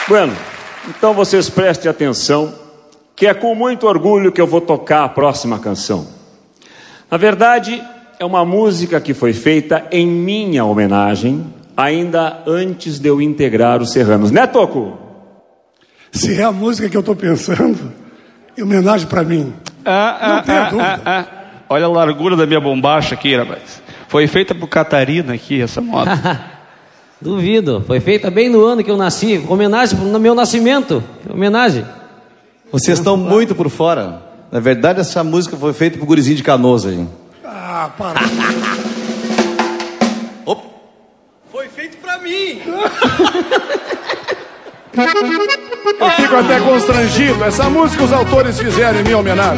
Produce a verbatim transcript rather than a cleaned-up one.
Bueno, então vocês prestem atenção, que é com muito orgulho que eu vou tocar a próxima canção. Na verdade, é uma música que foi feita em minha homenagem, ainda antes de eu integrar os Serranos. Né, Toco? Se é a música que eu estou pensando, em homenagem para mim. Ah, Não ah, tenha ah, dúvida. ah, ah. Olha a largura da minha bombacha aqui, rapaz. Foi feita por Catarina aqui, essa moto. Duvido, foi feita bem no ano que eu nasci. Homenagem no meu nascimento. Homenagem. Vocês estão muito por fora. Na verdade, essa música foi feita por gurizinho de Canoas aí. Ah, para. Opa. Foi feito pra mim. Eu fico até constrangido. Essa música os autores fizeram em minha homenagem.